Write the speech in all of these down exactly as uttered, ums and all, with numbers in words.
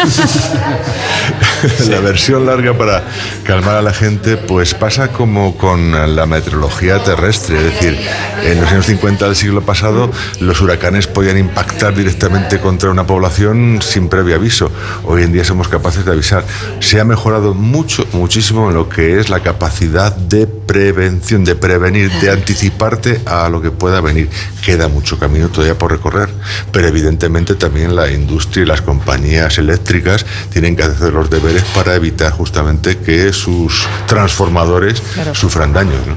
La versión larga para calmar a la gente, pues pasa como con la meteorología terrestre. Es decir, en los años cincuenta del siglo pasado, los huracanes podían impactar directamente contra una población sin previo aviso. Hoy en día somos capaces de avisar. Se ha mejorado mucho, muchísimo en lo que es la capacidad de prevención, de prevenir, de anticiparte a lo que pueda venir. Queda mucho camino todavía por recorrer, pero evidentemente también la industria y las compañías eléctricas tienen que hacer los deberes para evitar justamente que sus transformadores claro. sufran daños, ¿no?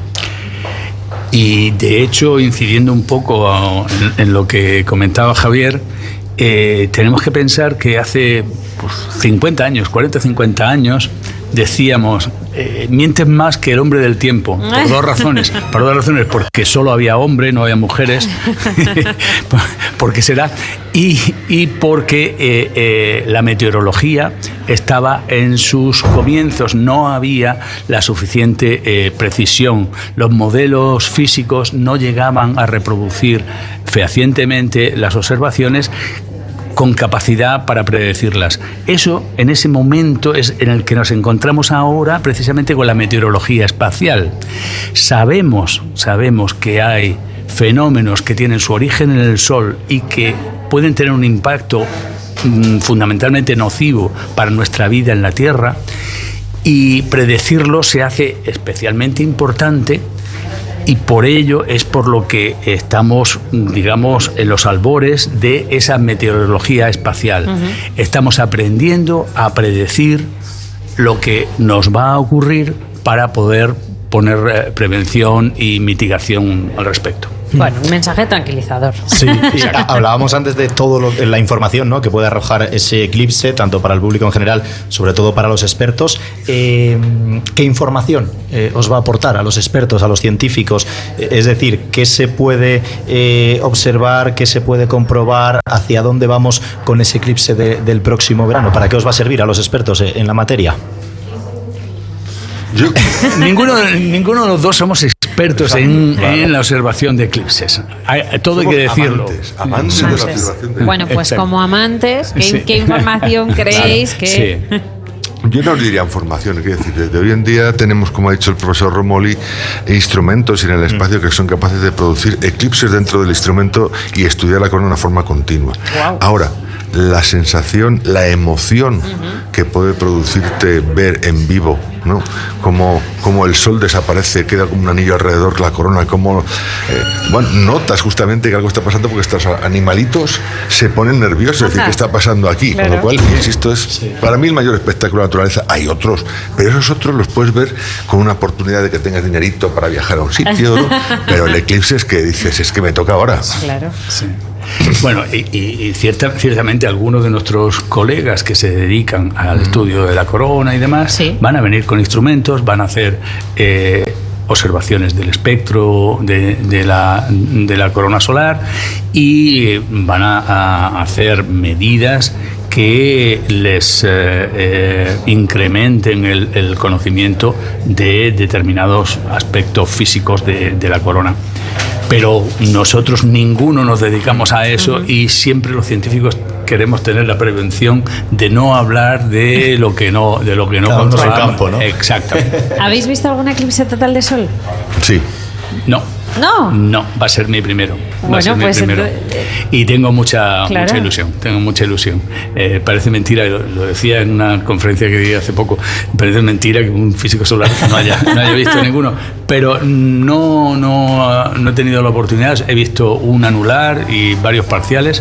Y de hecho, incidiendo un poco en, en lo que comentaba Javier, eh, tenemos que pensar que hace pues, cincuenta años, cuarenta, cincuenta años, decíamos, eh, mientes más que el hombre del tiempo, por dos razones. Por dos razones, porque solo había hombres, no había mujeres, porque será, y, y porque eh, eh, la meteorología estaba en sus comienzos, no había la suficiente eh, precisión. Los modelos físicos no llegaban a reproducir fehacientemente las observaciones con capacidad para predecirlas. Eso, en ese momento, es en el que nos encontramos ahora, precisamente con la meteorología espacial. Sabemos, sabemos que hay fenómenos que tienen su origen en el Sol y que pueden tener un impacto mmm, fundamentalmente nocivo para nuestra vida en la Tierra, y predecirlo se hace especialmente importante. Y por ello es por lo que estamos, digamos, en los albores de esa meteorología espacial. Uh-huh. Estamos aprendiendo a predecir lo que nos va a ocurrir para poder poner prevención y mitigación al respecto. Bueno, un mensaje tranquilizador. Sí, hablábamos antes de toda la información, ¿no?, que puede arrojar ese eclipse, tanto para el público en general, sobre todo para los expertos. Eh, ¿Qué información eh, os va a aportar a los expertos, a los científicos? Eh, es decir, ¿qué se puede eh, observar, qué se puede comprobar, hacia dónde vamos con ese eclipse de, del próximo verano? ¿Para qué os va a servir a los expertos eh, en la materia? Yo, ninguno, ninguno de los dos somos expertos en, en la observación de eclipses. Hay, todo somos hay que decirlo. Amantes, amantes, amantes. De la observación de Bueno, pues exacto. Como amantes, ¿qué, sí. ¿qué información creéis claro. que...? Sí. Yo no diría información, quiero decir, desde hoy en día tenemos, como ha dicho el profesor Romoli, instrumentos en el espacio que son capaces de producir eclipses dentro del instrumento y estudiar la corona de una forma continua. Wow. Ahora, la sensación, la emoción uh-huh. que puede producirte ver en vivo, ¿no? Como, como el sol desaparece, queda como un anillo alrededor de la corona, como eh, bueno, notas justamente que algo está pasando porque estos animalitos se ponen nerviosos, es decir, ¿qué está pasando aquí? Claro. Con lo cual, insisto, es sí. para mí el mayor espectáculo de la naturaleza. Hay otros, pero esos otros los puedes ver con una oportunidad de que tengas dinerito para viajar a un sitio, ¿no? Pero el eclipse es que dices, es que me toca ahora. Claro. Sí. Bueno, y, y, y cierta, ciertamente algunos de nuestros colegas que se dedican al estudio de la corona y demás sí. van a venir con instrumentos, van a hacer eh, observaciones del espectro de, de, la, de la corona solar y van a, a hacer medidas que les eh, eh, incrementen el, el conocimiento de determinados aspectos físicos de, de la corona. Pero nosotros ninguno nos dedicamos a eso uh-huh. y siempre los científicos queremos tener la prevención de no hablar de lo que no de lo que no controlamos. Campo, ¿no? Exactamente. ¿Habéis visto algún eclipse total de sol? Sí. No. No. No, va a ser mi primero. Va bueno, a ser mi pues primero. Entonces... Y tengo mucha, claro. mucha ilusión. Tengo mucha ilusión. Eh, parece mentira, lo, lo decía en una conferencia que di hace poco. Parece mentira que un físico solar no haya, no haya visto ninguno. Pero no, no, no he tenido la oportunidad. He visto un anular y varios parciales.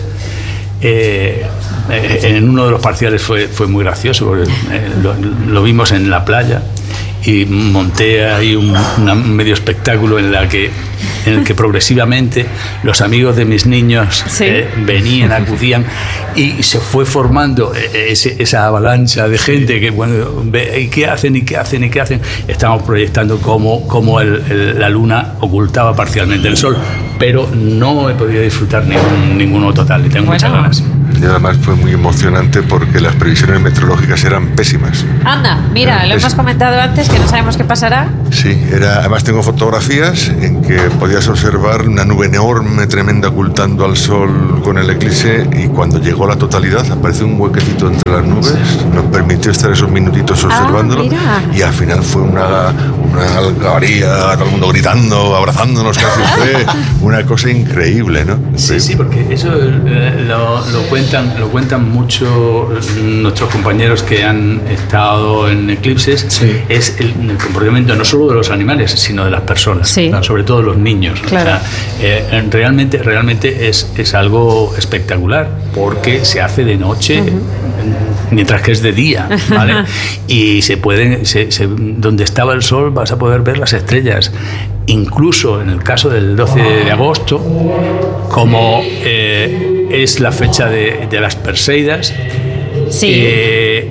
Eh, eh, en uno de los parciales fue, fue muy gracioso. Porque, eh, lo, lo vimos en la playa. Y monté ahí un, un medio espectáculo en, la que, en el que progresivamente los amigos de mis niños ¿sí? eh, venían, acudían y se fue formando ese, esa avalancha de gente que, bueno, ve, ¿y qué hacen? ¿Y qué hacen? ¿Y qué hacen? Estamos proyectando cómo, cómo el, el, la luna ocultaba parcialmente el sol, pero no he podido disfrutar ningún, ninguno total y tengo bueno. muchas ganas. año además fue muy emocionante porque las previsiones meteorológicas eran pésimas. Anda, mira, Eran lo hemos pésimas. comentado antes, que no sabemos qué pasará. Sí, era, además tengo fotografías en que podías observar una nube enorme, tremenda, ocultando al sol con el eclipse, y cuando llegó la totalidad apareció un huequecito entre las nubes, nos permitió estar esos minutitos observándolo, mira. y al final fue una, una algarabía, todo el mundo gritando, abrazándonos, casi fue una cosa increíble, ¿no? Sí, sí, porque eso eh, lo, lo cuentan lo cuentan mucho nuestros compañeros que han estado en eclipses. Sí. Es el, el comportamiento no solo de los animales, sino de las personas, Sí. ¿no? Sobre todo los niños. Claro. O sea, eh, realmente realmente es, es algo espectacular porque se hace de noche. Uh-huh. Mientras que es de día, ¿vale? Y se pueden, se, se, donde estaba el sol vas a poder ver las estrellas. Incluso en el caso del doce de agosto, como eh, es la fecha de, de las Perseidas, Sí. eh,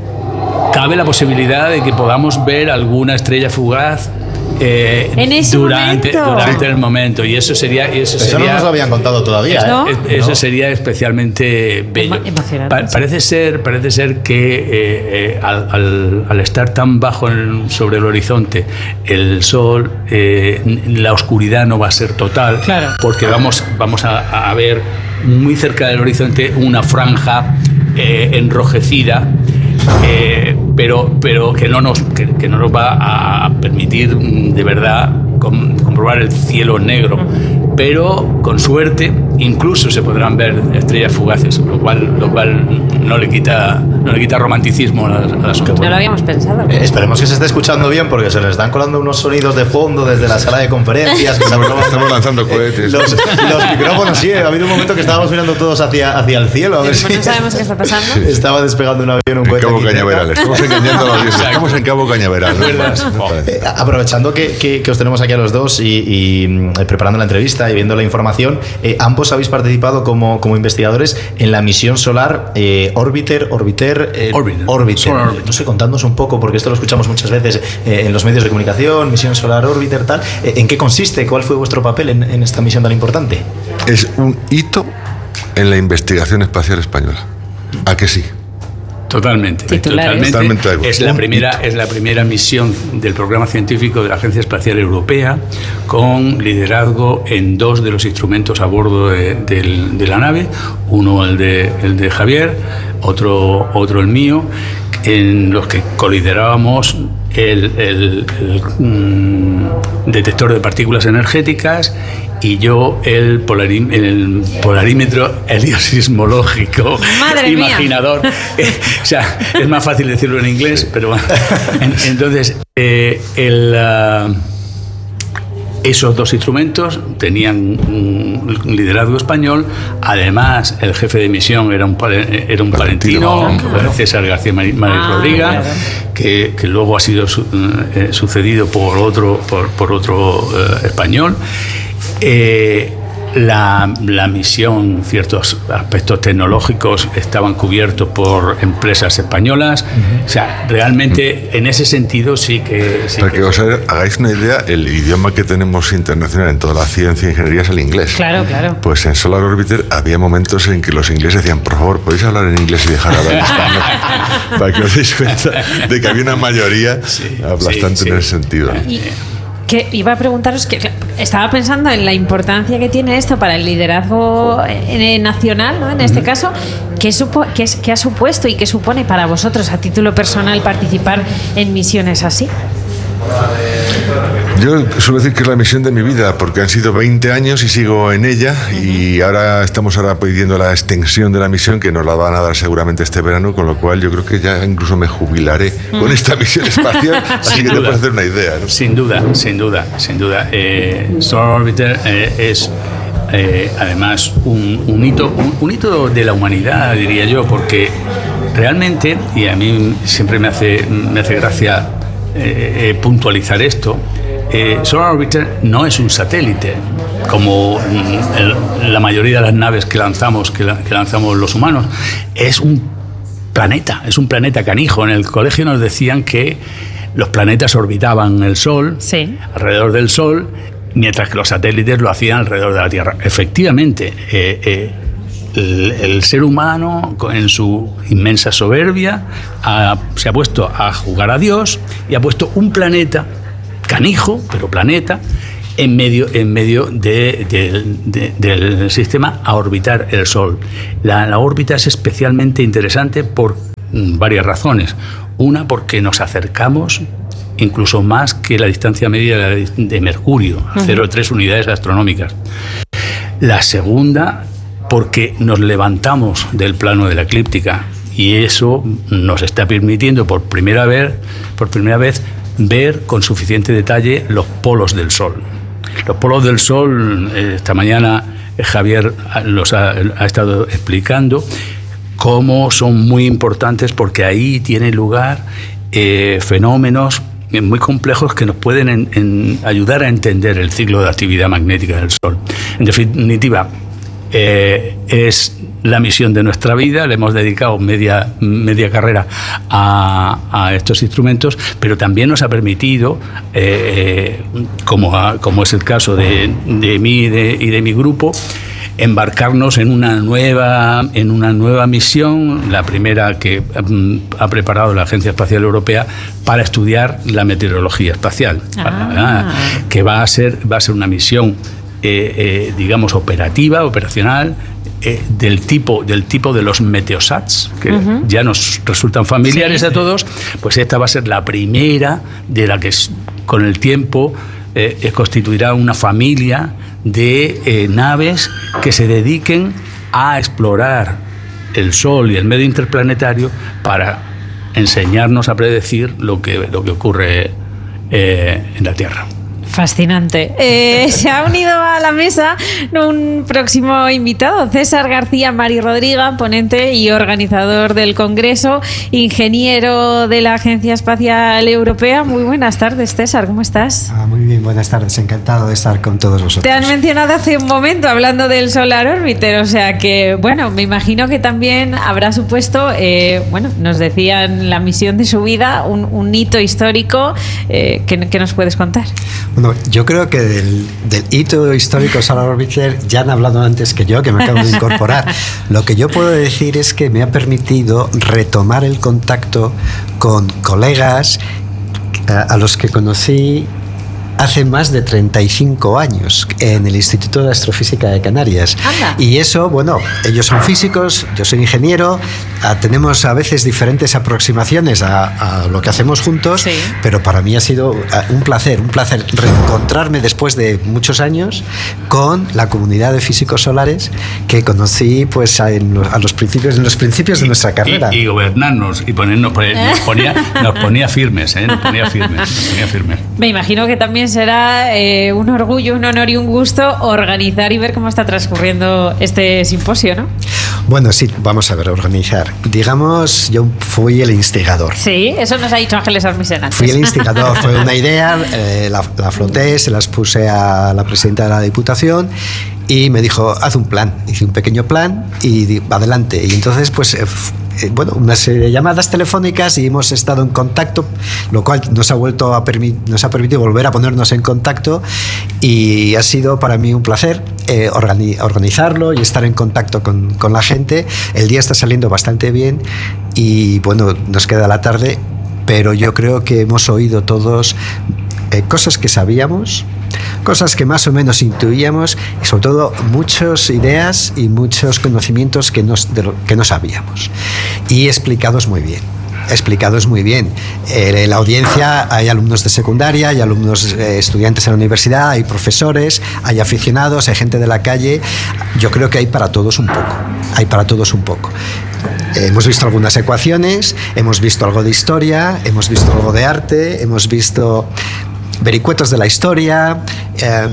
cabe la posibilidad de que podamos ver alguna estrella fugaz eh, En ese durante, momento. durante el momento. Y eso sería... Y eso Eso sería no nos lo habían contado todavía. ¿eh? ¿No? es- Eso sería especialmente bello. Emo- emocionante, Pa- sí. parece ser, parece ser que eh, eh, al, al- al estar tan bajo en- sobre el horizonte, el sol, eh, n- la oscuridad no va a ser total, Claro. porque vamos, vamos a, a ver muy cerca del horizonte una franja eh, enrojecida. Eh, pero, pero que, no nos, que, que no nos va a permitir mm, de verdad com- comprobar el cielo negro. Pero con suerte incluso se podrán ver estrellas fugaces, lo cual, lo cual no le quita, no le quita romanticismo al, al asunto. No lo habíamos pensado. Eh, esperemos que se esté escuchando bien porque se le están colando unos sonidos de fondo desde la sala de conferencias. Que Estamos, estamos- estamos lanzando cohetes. Los, los micrófonos, sí, ha habido un momento que estábamos mirando todos hacia, hacia el cielo. A ver si No sabemos qué está pasando. estaba despegando un avión, un En cohete. Cabo aquí cerca. Cañaveral, estamos engañando a la audiencia. Estamos en Cabo Cañaveral. ¿no? Eh, aprovechando que, que- que os tenemos aquí a los dos y, y, eh, preparando la entrevista y viendo la información, eh, ambos habéis participado como, como investigadores en la misión solar eh, Orbiter, Orbiter, eh, Orbiter. Solar Orbiter. No sé, contándonos un poco, porque esto lo escuchamos muchas veces eh, en los medios de comunicación, misión solar Orbiter, tal. Eh, ¿En qué consiste? ¿Cuál fue vuestro papel en, en esta misión tan importante? Es un hito en la investigación espacial española. ¿A que sí? Totalmente, Titulares. totalmente. Totalmente de acuerdo. Es la Un primera, hito. es la primera misión del programa científico de la Agencia Espacial Europea, con liderazgo en dos de los instrumentos a bordo de, del- de la nave, uno el de, el de Javier, otro, otro el mío, en los que coliderábamos el, el- el, mm, detector de partículas energéticas y yo el, polarí- el polarímetro heliosismológico. Madre mía. Imaginador. O sea, es más fácil decirlo en inglés, pero bueno. En- Entonces, eh, el, ah, esos dos instrumentos tenían un liderazgo español. Además, el jefe de misión era un, pale- era un palentino, Palentino. que fue César García Mari- Mari Ah, Rodríguez, claro. que, que luego ha sido su- eh, sucedido por otro, por, por otro eh, español. Eh, la, la misión, ciertos aspectos tecnológicos estaban cubiertos por empresas españolas. O sea, realmente en ese sentido sí que... Sí Para que que os hagáis una idea, el idioma que tenemos internacional en toda la ciencia e ingeniería es el inglés. Claro, claro. Pues en Solar Orbiter había momentos en que los ingleses decían, por favor, ¿podéis hablar en inglés y dejar de hablar en español? Para que os deis cuenta de que había una mayoría aplastante sí, sí. en ese sentido. Y que iba a preguntaros que claro, estaba pensando en la importancia que tiene esto para el liderazgo eh, nacional, ¿no? En este caso, ¿qué, supo, qué, es- qué ha supuesto y qué supone para vosotros a título personal participar en misiones así? Yo suelo decir que es la misión de mi vida, porque han sido veinte años y sigo en ella, y ahora estamos ahora pidiendo la extensión de la misión, que nos la van a dar seguramente este verano, con lo cual yo creo que ya incluso me jubilaré con esta misión espacial, así Sin que te duda. puedes hacer una idea, ¿no? Sin duda, sin duda, sin duda. Eh, Solar Orbiter eh, es eh, además un, un hito, un, un hito de la humanidad, diría yo, porque realmente, y a mí siempre me hace, me hace gracia eh, eh, puntualizar esto, eh, Solar Orbiter no es un satélite, como mm, el- la mayoría de las naves que lanzamos, que, la- que lanzamos los humanos, es un planeta, es un planeta canijo. En el colegio nos decían que los planetas orbitaban el Sol, Sí. alrededor del Sol, mientras que los satélites lo hacían alrededor de la Tierra. Efectivamente, eh, eh, el, el ser humano, en su inmensa soberbia, ha, se ha puesto a jugar a Dios y ha puesto un planeta, canijo, pero planeta, en medio, en medio de, de, de, del sistema a orbitar el Sol. La, la órbita es especialmente interesante por varias razones. Una, porque nos acercamos incluso más que la distancia media de Mercurio, a cero coma tres unidades astronómicas. La segunda, porque nos levantamos del plano de la eclíptica y eso nos está permitiendo por primera vez, por primera vez ver con suficiente detalle los polos del Sol. Los polos del Sol, esta mañana Javier los ha, ha estado explicando cómo son muy importantes, porque ahí tienen lugar eh, fenómenos muy complejos que nos pueden en, en ayudar a entender el ciclo de actividad magnética del Sol. En definitiva, eh, es la misión de nuestra vida. Le hemos dedicado media, media carrera a, a estos instrumentos, pero también nos ha permitido, eh, como, a, como es el caso de, de mí y de, y de mi grupo, embarcarnos en una nueva en una nueva misión, la primera que um, ha preparado la Agencia Espacial Europea para estudiar la meteorología espacial, ah. que va a ser va a ser una misión eh, eh, digamos operativa, operacional, eh, del tipo del tipo de los meteosats, que uh-huh. ya nos resultan familiares sí, a todos. Pues esta va a ser la primera de la que con el tiempo eh, constituirá una familia de eh, naves que se dediquen a explorar el Sol y el medio interplanetario para enseñarnos a predecir lo que, lo que ocurre eh, en la Tierra. Fascinante. Eh, se ha unido a la mesa un próximo invitado, César García Mari Rodríguez, ponente y organizador del Congreso, ingeniero de la Agencia Espacial Europea. Muy buenas tardes, César, ¿cómo estás? Ah, muy bien, buenas tardes, encantado de estar con todos vosotros. Te han mencionado hace un momento hablando del Solar Orbiter, o sea que, bueno, me imagino que también habrá supuesto, eh, bueno, nos decían la misión de su vida, un, un hito histórico. Eh, ¿qué, ¿Qué nos puedes contar? Bueno, yo creo que del, del hito histórico Solar Orbiter ya han hablado antes que yo, que me acabo de incorporar. Lo que yo puedo decir es que me ha permitido retomar el contacto con colegas a, a los que conocí hace más de treinta y cinco años en el Instituto de Astrofísica de Canarias. Anda. Y eso, bueno, ellos son físicos, yo soy ingeniero, a, tenemos a veces diferentes aproximaciones a, a lo que hacemos juntos, sí. Pero para mí ha sido un placer, un placer reencontrarme después de muchos años con la comunidad de físicos solares que conocí pues a, en los, a los principios, en los principios de nuestra carrera. Y, y gobernarnos y ponernos, nos, ponía, nos ponía firmes, ¿eh? nos ponía firmes, nos ponía firmes. Me imagino que también será eh, un orgullo, un honor y un gusto organizar y ver cómo está transcurriendo este simposio, ¿no? Bueno, sí, vamos a ver, organizar. Digamos, yo fui el instigador. Sí, eso nos ha dicho Ángeles Armisen antes. Fui el instigador, fue una idea, eh, la, la floté, se las puse a la presidenta de la Diputación y me dijo, haz un plan. Hice un pequeño plan y di, adelante. Y entonces, pues... Eh, bueno, una serie de llamadas telefónicas y hemos estado en contacto, lo cual nos ha vuelto a permi- nos ha permitido volver a ponernos en contacto y ha sido para mí un placer eh, organi- organizarlo y estar en contacto con, con la gente. El día está saliendo bastante bien y bueno, nos queda la tarde, pero yo creo que hemos oído todos eh, cosas que sabíamos, cosas que más o menos intuíamos y sobre todo muchas ideas y muchos conocimientos que, nos, de lo, que no sabíamos y explicados muy bien. Explicados muy bien. En eh, la audiencia hay alumnos de secundaria, hay alumnos eh, estudiantes en la universidad, hay profesores, hay aficionados, hay gente de la calle. Yo creo que hay para todos un poco. Hay para todos un poco. Eh, hemos visto algunas ecuaciones, hemos visto algo de historia, hemos visto algo de arte, hemos visto vericuetos de la historia, eh,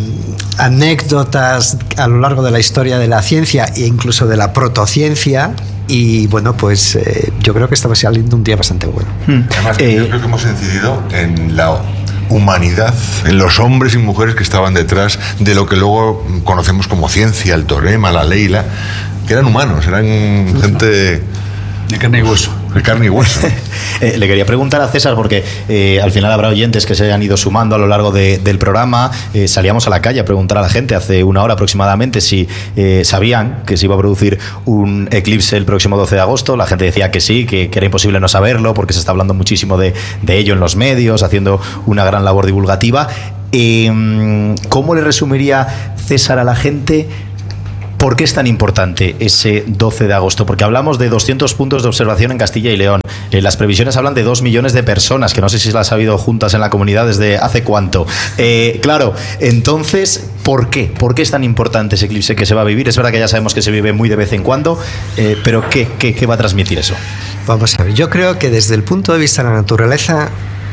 anécdotas a lo largo de la historia de la ciencia e incluso de la protociencia. Y bueno, pues eh, yo creo que estaba saliendo un día bastante bueno. Además, eh, yo creo que hemos incidido en la humanidad, en los hombres y mujeres que estaban detrás de lo que luego conocemos como ciencia, el teorema, la ley, la, que eran humanos, eran gente... De carne y hueso. De carne y hueso. eh, le quería preguntar a César, porque eh, al final habrá oyentes que se hayan ido sumando a lo largo de, del programa. Eh, salíamos a la calle a preguntar a la gente hace una hora aproximadamente si eh, sabían que se iba a producir un eclipse el próximo doce de agosto. La gente decía que sí, que, que era imposible no saberlo, porque se está hablando muchísimo de, de ello en los medios, haciendo una gran labor divulgativa. Eh, ¿Cómo le resumiría César a la gente por qué es tan importante ese doce de agosto? Porque hablamos de doscientos puntos de observación en Castilla y León. Eh, las previsiones hablan de dos millones de personas, que no sé si las ha habido juntas en la comunidad desde hace cuánto. Eh, claro, entonces, ¿por qué? ¿Por qué es tan importante ese eclipse que se va a vivir? Es verdad que ya sabemos que se vive muy de vez en cuando, eh, pero ¿qué, qué, ¿qué va a transmitir eso? Vamos a ver, yo creo que desde el punto de vista de la naturaleza,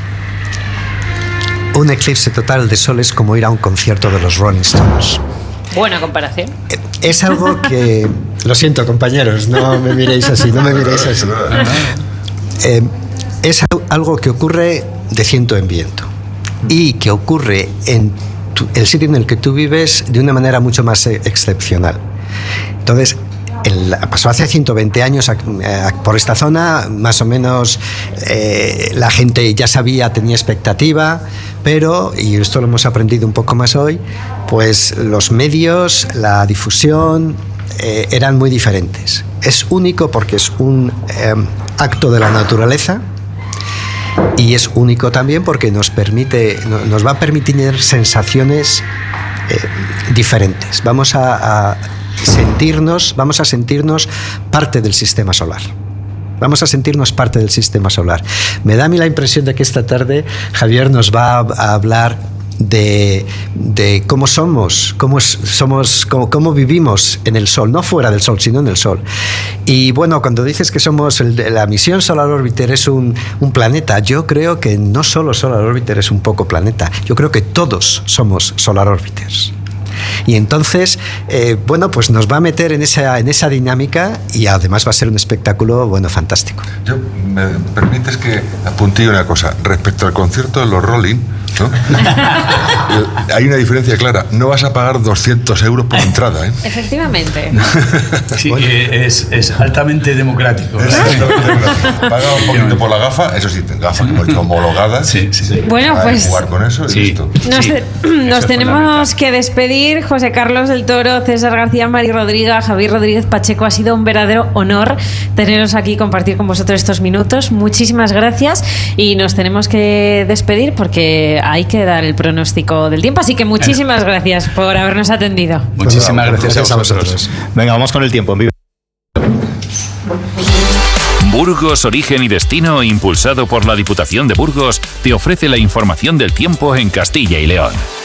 un eclipse total de sol es como ir a un concierto de los Rolling Stones. Buena comparación. Es algo que... Lo siento, compañeros, no me miréis así, no me miréis así. Eh, es algo que ocurre de ciento en viento y que ocurre en tu, el sitio en el que tú vives de una manera mucho más excepcional. Entonces, el, pasó hace ciento veinte años por esta zona, más o menos eh, la gente ya sabía, tenía expectativa, pero, y esto lo hemos aprendido un poco más hoy, pues los medios, la difusión eh, eran muy diferentes. Es único porque es un eh, acto de la naturaleza, y es único también porque nos permite, nos va a permitir sensaciones eh, diferentes. Vamos a, a sentirnos, vamos a sentirnos parte del sistema solar. Vamos a sentirnos parte del sistema solar. Me da a mí la impresión de que esta tarde Javier nos va a hablar de, de cómo somos, cómo somos, cómo, cómo vivimos en el Sol, no fuera del Sol, sino en el Sol. Y bueno, cuando dices que somos el, la misión Solar Orbiter es un, un planeta, yo creo que no solo Solar Orbiter es un poco planeta, yo creo que todos somos Solar Orbiters. Y entonces, eh, bueno, pues nos va a meter en esa, en esa dinámica, y además va a ser un espectáculo, bueno, fantástico. Yo, ¿me permites que apuntille una cosa? Respecto al concierto de los Rolling, ¿no? Hay una diferencia clara. No vas a pagar doscientos euros por entrada, ¿eh? Efectivamente. Sí, bueno, es, es altamente democrático. Es altamente democrático. Paga un poquito por la gafa, eso sí, gafas homologadas. Sí, sí, sí. Bueno, pues jugar con eso y sí, listo. Nos, sí, nos tenemos que despedir. José Carlos del Toro, César García, Mari Rodríguez, Javier Rodríguez Pacheco, ha sido un verdadero honor teneros aquí y compartir con vosotros estos minutos. Muchísimas gracias, y nos tenemos que despedir porque hay que dar el pronóstico del tiempo, así que muchísimas gracias por habernos atendido. Muchísimas Bueno, gracias a vosotros. Venga, vamos con el tiempo. En vivo. Burgos, Origen y Destino, impulsado por la Diputación de Burgos, te ofrece la información del tiempo en Castilla y León.